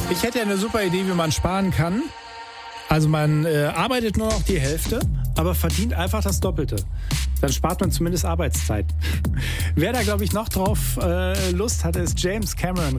Ich hätte ja eine super Idee, wie man sparen kann. Also man arbeitet nur noch die Hälfte, aber verdient einfach das Doppelte. Dann spart man zumindest Arbeitszeit. Wer da, glaube ich, noch drauf Lust hat, ist James Cameron.